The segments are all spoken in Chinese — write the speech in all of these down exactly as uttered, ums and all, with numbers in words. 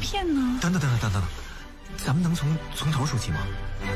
片呢？ 等等等等等等，咱们能从从头说起吗？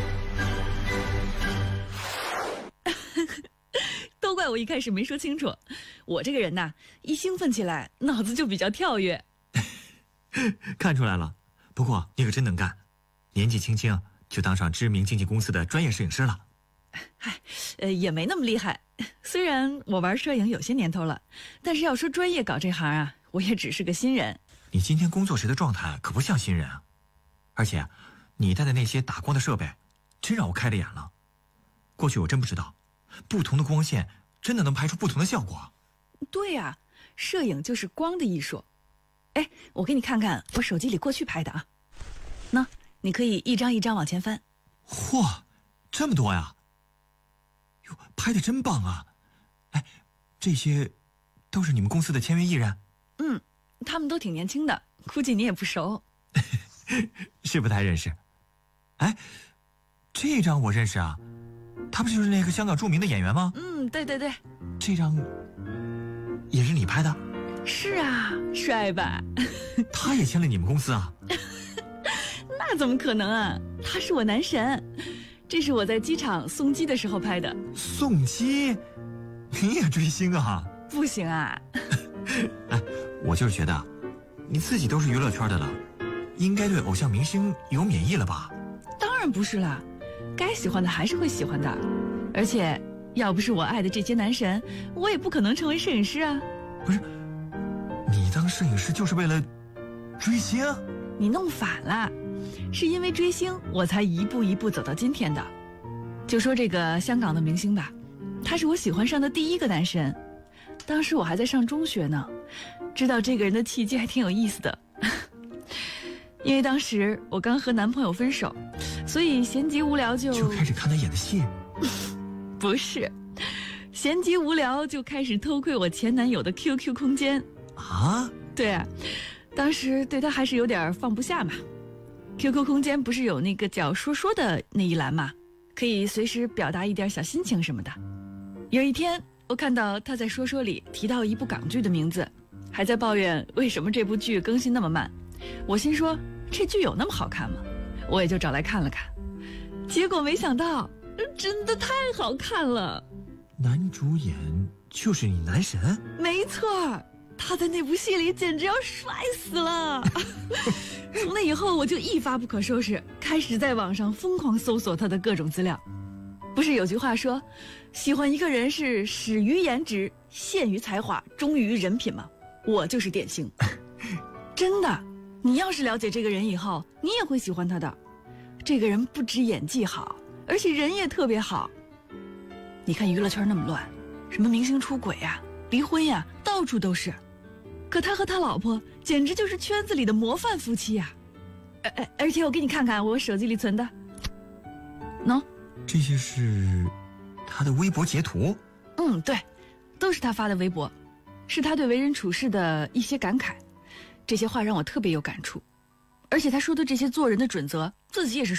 都怪我一开始没说清楚，我这个人呐，一兴奋起来，脑子就比较跳跃。 看出来了，不过你可真能干，年纪轻轻就当上知名经纪公司的专业摄影师了。 嗨，呃，也没那么厉害。虽然我玩摄影有些年头了，但是要说专业搞这行啊，我也只是个新人。 你今天工作时的状态可不像新人啊，而且你带的那些打光的设备，真让我开了眼了。过去我真不知道，不同的光线真的能拍出不同的效果。 对呀、啊，摄影就是光的艺术。哎，我给你看看我手机里过去拍的啊。那你可以一张一张往前翻。 嚯，这么多呀！哟，拍的真棒啊！哎，这些都是你们公司的签约艺人？ 嗯，他们都挺年轻的，估计你也不熟。 是不太认识。哎，这张我认识啊，他不就是那个香港著名的演员吗？ 嗯，对对对。 这张也是你拍的？ 是啊，帅吧？ 他也签了你们公司啊？ 那怎么可能啊，他是我男神。这是我在机场送机的时候拍的。 送机？你也追星啊？ 不行啊。 哎，我就是觉得你自己都是娱乐圈的了，应该对偶像明星有免疫了吧？ 当然不是啦，该喜欢的还是会喜欢的。而且要不是我爱的这些男神，我也不可能成为摄影师啊。 不是，你当摄影师就是为了追星？ 你弄反了，是因为追星我才一步一步走到今天的。就说这个香港的明星吧，他是我喜欢上的第一个男神。当时我还在上中学呢，知道这个人的契机还挺有意思的。因为当时我刚和男朋友分手，所以闲极无聊就就开始看他演的戏。 不是，闲极无聊就开始偷窥我前男友的 Q Q 空间啊。 对啊，当时对他还是有点放不下嘛。Q Q 空间不是有那个叫说说的那一栏嘛，可以随时表达一点小心情什么的。有一天我看到他在说说里提到一部港剧的名字，还在抱怨为什么这部剧更新那么慢。我心说这剧有那么好看吗？我也就找来看了看，结果没想到真的太好看了。 男主演就是你男神？ 没错，他在那部戏里简直要帅死了。从那以后我就一发不可收拾，开始在网上疯狂搜索他的各种资料。不是有句话说，喜欢一个人是始于颜值，陷于才华，忠于人品吗？我就是典型。真的，你要是了解这个人以后，你也会喜欢他的。这个人不止演技好，而且人也特别好。你看娱乐圈那么乱，什么明星出轨呀、离婚呀，到处都是。可他和他老婆简直就是圈子里的模范夫妻呀、啊！而而且我给你看看我手机里存的，喏， 这些是他的微博截图？ 嗯，对，都是他发的微博，是他对为人处事的一些感慨。这些话让我特别有感触，而且他说的这些做人的准则，自己也是